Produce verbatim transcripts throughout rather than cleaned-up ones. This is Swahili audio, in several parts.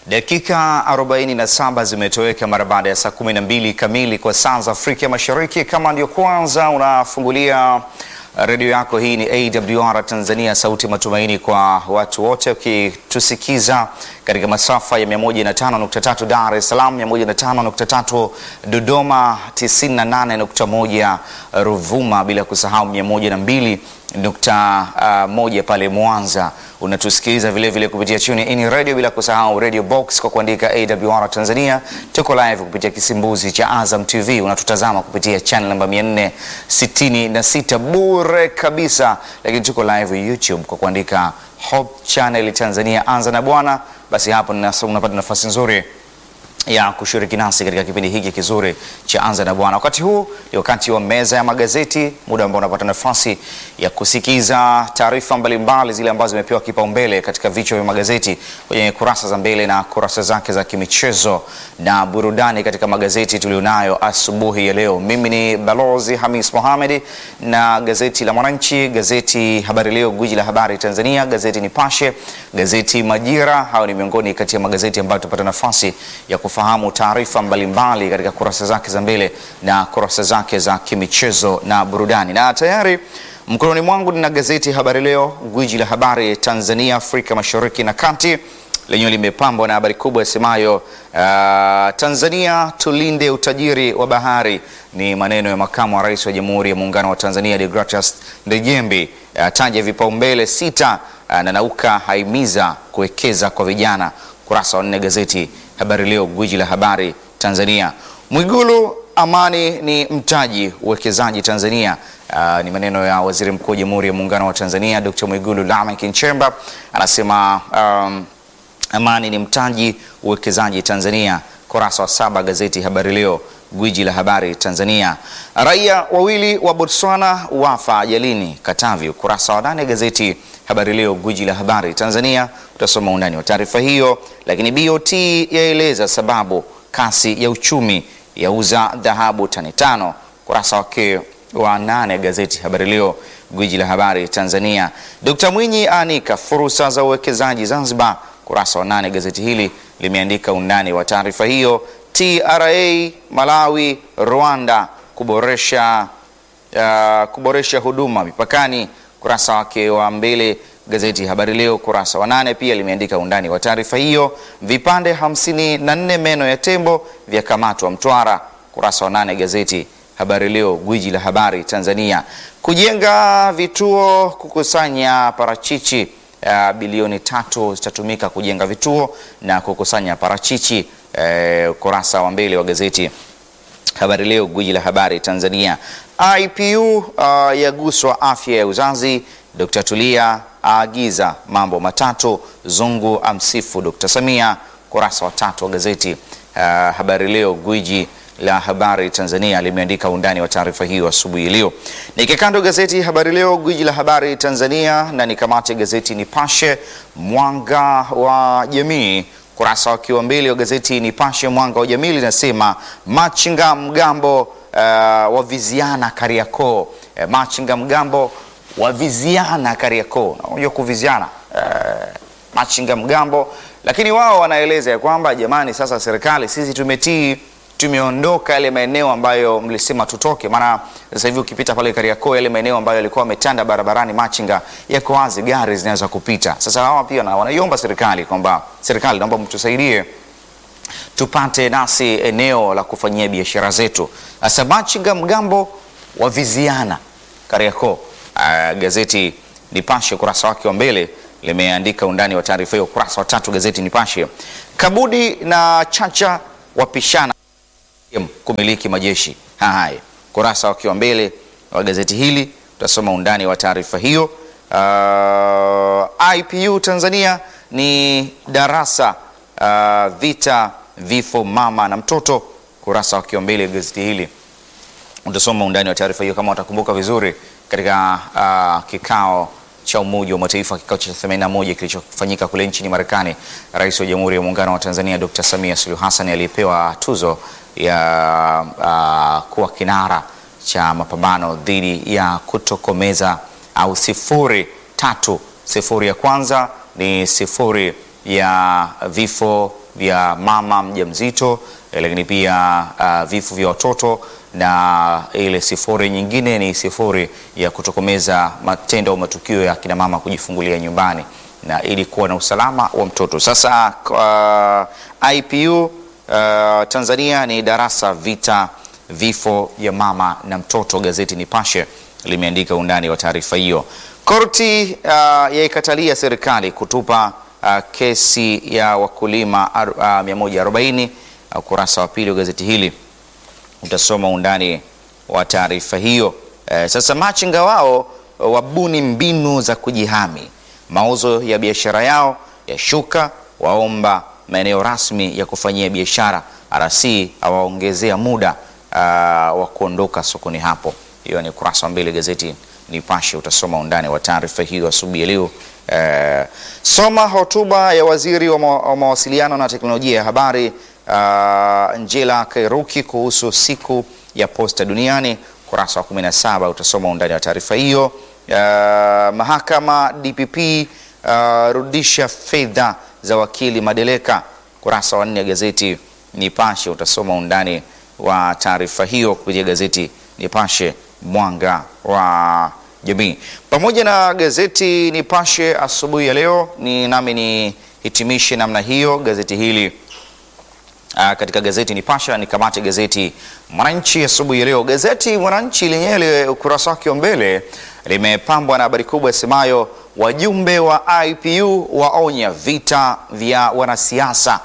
Dakika arobaini na saba zimetoweka mara baada ya saa kumi na mbili kamili kwa saa za Afrika Mashariki. Kama ndio kwanza unafungulia redio yako, hii ni A W R Tanzania, sauti matumaini kwa watu wote, ukitusikiza katika masafa ya mia moja na tano nukta tatu Dar es Salaam, mia moja na tano nukta tatu Dodoma, tisini na nane nukta moja Ruvuma, bila kusahau mia moja na mbili nukta moja pale Mwanza. Unatusikiliza vile vile kupitia TuneIn Radio, bila kusahau Radio Box kwa kuandika A W R Tanzania. Tuko live kupitia kisimbuzi cha Azam T V, unatutazama kupitia channel namba mia nne sitini na sita bure kabisa, lakini tuko live YouTube kwa kuandika Hope Channel Tanzania, anza na Bwana. Basi hapo unapata nafasi nzuri ya kushiriki nasi katika kipindi hiki kizuri cha Anza na Bwana. Wakati huu ni wakati wa meza ya magazeti, muda ambao unapata nafasi ya kusikiza taarifa mbalimbali zile ambazo zimepewa kipaumbele katika vichwa vya magazeti kwenye kurasa za mbele na kurasa zake za kimichezo na burudani katika magazeti tulionayo asubuhi ya leo. Mimi ni Balozi Hamis Mohamed na gazeti la Mwananchi, gazeti Habari Leo, gwiji la habari Tanzania, gazeti Nipashe, gazeti Majira. Hao ni miongoni kati ya magazeti ambayo tupata nafasi ya fahamu taarifa mbalimbali katika kurasa zake za mbele na kurasa zake za kimichezo na burudani. Na tayari mkononi mwangu nina gazeti Habari Leo, gwiji la habari Tanzania, Afrika Mashariki na Kati. Lenyewe limepambwa na habari kubwa isemayo uh, Tanzania tulinde utajiri wa bahari. Ni maneno ya makamu wa rais wa Jamhuri ya Muungano wa Tanzania Deogratias Ndejembi. Uh, taja vipaumbele sita, uh, na nauka haimiza kuwekeza kwa vijana. Kurasa wa nne gazeti Habari Leo, gwiji la habari Tanzania. Mwigulu, amani ni mtaji uwekezaji Tanzania. Uh, ni maneno ya Waziri Mkuu wa Jamhuri ya Muungano wa Tanzania Doctor Mwigulu Lameck Nchemba. Anasema um, amani ni mtaji uwekezaji Tanzania. Kurasa wa saba gazeti Habari Leo, gwiji la habari Tanzania. Raia wawili wa Botswana wafa ajalini Katavi. Kurasa wa nane gazeti Habari Leo, gwiji la habari Tanzania. Utasoma undani wa taarifa hiyo. Lakini B O T yaeleza sababu kasi ya uchumi, yauza dhahabu tani tano. Kurasa wake wa nane gazeti Habari Leo, gwiji la habari Tanzania. Dr. Mwinyi anika fursa za uwekezaji Zanzibar. Kurasa wa nane gazeti hili limeandika undani wa taarifa hiyo. T R A Malawi Rwanda kuboresha uh, kuboresha huduma mipakani. Kurasa wake wa mbele gazeti Habari Leo, kurasa wa nane pia limeandika undani wa taarifa hiyo. Vipande hamsini na nne meno ya tembo vya kamatwa Mtwara. Kurasa wa nane gazeti Habari Leo, gwiji la habari Tanzania. Kujenga vituo kukusanya parachichi. Uh, bilioni tatu zitatumika kujenga vituo na kukusanya parachichi. Uh, kurasa wa mbele wa gazeti Habari Leo, gwiji la habari Tanzania. I P U uh, yaguswa afya ya uzazi. Dokta Tulia aagiza mambo matatu. Zungu amsifu Dokta Samia. Kurasa wa tatu wa gazeti uh, Habari Leo, gwiji la habari Tanzania limeandika undani wa taarifa hiyo asubuhi leo. Nikikando gazeti Habari Leo, gwiji la habari Tanzania, na nikamate gazeti Nipashe Mwanga wa Jamii. Kurasa wa mbili wa gazeti Nipashe Mwanga wa Jamii linasema machinga mgambo uh, waviziana Kariakoo. Uh, machinga mgambo waviziana Kariakoo. Unajua kuviziana uh, machinga mgambo, lakini wao wanaeleza ya kwamba jamani, sasa serikali sisi tumetii, tumeondoka yale maeneo ambayo mlisema tutoke. Maana sasa hivi ukipita pale Kariakoo, yale maeneo ambayo yalikuwa yametanda barabarani machinga yako wazi, gari zinaweza kupita. Sasa hawa pia na wanaiomba serikali kwamba serikali, naomba mtusaidie tupate nasi eneo la kufanyia biashara zetu. Sasa machinga mgambo wa viziana Kariakoo. Uh, gazeti Nipashe kurasa wake wa mbele limeandika undani wa taarifa hiyo. Kurasa wa tatu gazeti Nipashe. Kabudi na Chacha wapishana kumiliki majeshi. Haya, kurasa wa mbele wa gazeti hili utasoma undani wa taarifa hiyo. Uh, I P U Tanzania ni darasa uh, vita vifo mama na mtoto. Kurasa wa mbele gazeti hili utasoma undani wa taarifa hiyo. Kama utakumbuka vizuri, katika uh, kikao cha Umoja wa Mataifa, kikao cha themanini na moja kilichofanyika kule nchini Marekani, Rais wa Jamhuri ya Muungano wa Tanzania Doctor Samia Suluhu Hassan alipewa tuzo ya uh, kuwa kinara cha mapambano dhidi ya kutokomeza au sifuri tatu. Sifuri ya kwanza ni sifuri ya vifo vya mama mjamzito, eh, lakini pia uh, vifo vya watoto, na ile sifuri nyingine ni sifuri ya kutokomeza matendo au matukio ya kina mama kujifungulia nyumbani na ili kuwa na usalama wa mtoto. Sasa uh, I P U uh, Tanzania ni darasa vita vifo vya mama na mtoto. Gazeti Nipashe limeandika undani wa taarifa hiyo. Korti uh, yaikatalia serikali kutupa uh, kesi ya wakulima uh, mia moja arobaini. Ukurasa uh, wa pili wa gazeti hili utasoma undani wa taarifa hiyo. Uh, sasa machinga wao wabuni mbinu za kujihami, mauzo ya biashara yao yashuka, waomba maeneo rasmi ya kufanyia biashara. R C awaongezea muda uh, wa kuondoka sokoni hapo. Hiyo ni ukurasa wa mbele gazeti Nipashe, utasoma undani wa taarifa hiyo asubuhi leo. Uh, soma hotuba ya waziri wa, ma wa mawasiliano na teknolojia ya habari uh, Angela Kairuki kuhusu siku ya posta duniani. Ukurasa wa kumi na saba utasoma undani wa taarifa hiyo. Uh, mahakama D P P uh, rudisha fedha za wakili Madeleka. Ukurasa wa nne gazeti Nipashe utasoma undani wa taarifa hiyo kupitia gazeti Nipashe mwanga wa jamii. Pamoja na gazeti Nipashe asubuhi ya leo, ni nami ni hitimishe namna hiyo gazeti hili. Uh, katika gazeti Nipashe ni kamati gazeti Mwananchi asubuhi ya leo. Gazeti Mwananchi lenyewe ukurasa wake wa mbele limepambwa na habari kubwa isemayo wajumbe wa I P U waonya vita vya wanasiasa.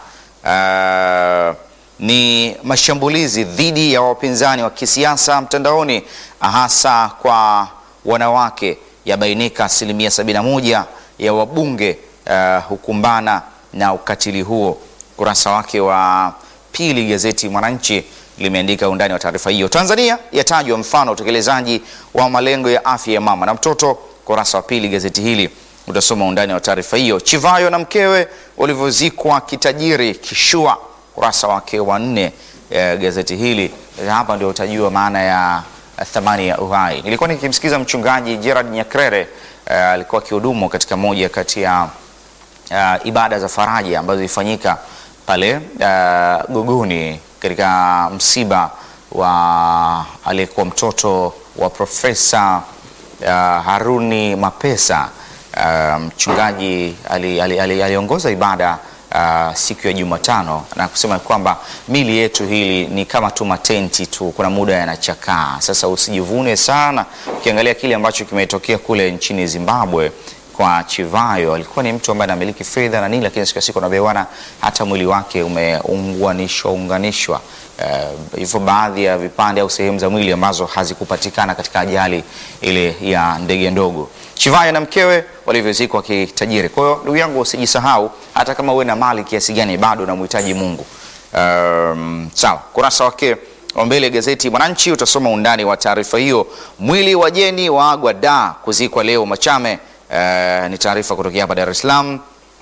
Uh, ni mashambulizi dhidi ya wapinzani wa kisiasa mtandaoni hasa kwa wanawake, yabainika asilimia sabini na moja ya wabunge uh, hukumbana na ukatili huo. Kurasa wake wa pili gazeti Mwananchi limeandika undani wa taarifa hiyo. Tanzania yatajwa mfano utekelezaji wa malengo ya afya ya mama na mtoto. Kurasa wa pili gazeti hili utasoma undani wa taarifa hiyo. Chivayo na mkewe walivyozikwa kitajiri Kishua. Kurasa wake wa nne eh, gazeti hili. Hapa ndio utajua maana ya thamani ya uhai. Nilikuwa nikimsikiza mchungaji Gerard Nyakrere, eh, alikuwa kihudumu katika moja kati ya uh, ibada za faraja ambazo zilifanyika pale uh, Gogoni katika msiba wa aliyekuwa mtoto wa Profesa uh, Haruni Mapesa. Uh, mchungaji aliongoza ali, ali, ali ibada uh, siku ya Jumatano na kusema kwamba mili yetu hili ni kama tu matenti tu, kuna muda yanachakaa. Sasa usijivune sana. Ukiangalia kile ambacho kimetokea kule nchini Zimbabwe kwa Chivayo, alikuwa ni mtu ambaye anamiliki fedha na nini, lakini siku siku anabewana hata mwili wake umeunganishwa unganishwa hivyo uh, baadhi ya vipande au sehemu za mwili ambazo hazikupatikana katika ajali ile ya ndege ndogo. Chivayo na mkewe walivyozikwa kitajiri. Kwa hiyo ndugu yangu, usijisahau hata kama uwe na mali kiasi gani, bado unamhitaji Mungu. Um, sawa. Kurasa wake wa mbele gazeti Mwananchi utasoma undani wa taarifa hiyo. Mwili wa Jeni waagwa da kuzikwa leo Machame. Uh, ni taarifa kutokea hapa Dar es Salaam.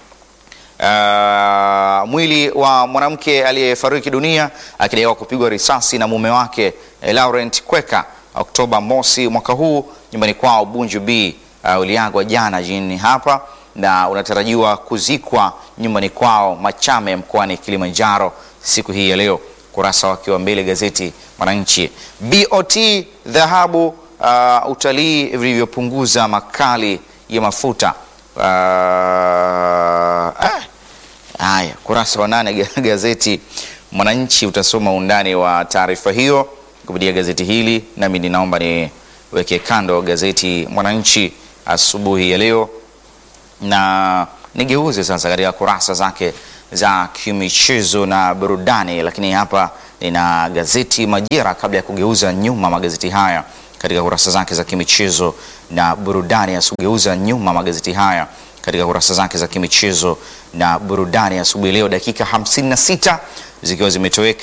Uh, mwili wa mwanamke aliyefariki dunia akidaiwa kupigwa risasi na mume wake eh, Laurent Kweka Oktoba mosi mwaka huu nyumbani kwao Bunju B uh, uliagwa jana jini hapa na unatarajiwa kuzikwa nyumbani kwao Machame mkoani Kilimanjaro siku hii ya leo. Kurasa wake wa mbele gazeti Mwananchi. B O T dhahabu uh, utalii vilivyopunguza makali ya mafuta. Uh, eh, haya, kurasa wa nane gazeti Mwananchi utasoma undani wa taarifa hiyo kupitia gazeti hili. Nami ninaomba niweke kando gazeti Mwananchi asubuhi ya leo na nigeuze sasa katika kurasa zake za kimichezo na burudani, lakini hapa nina gazeti Majira kabla ya kugeuza nyuma magazeti haya katika kurasa zake za kimichezo na burudani. Asugeuza nyuma magazeti haya katika kurasa zake za kimichezo na burudani asubuhi leo, dakika hamsini na sita zikiwa zimetoweka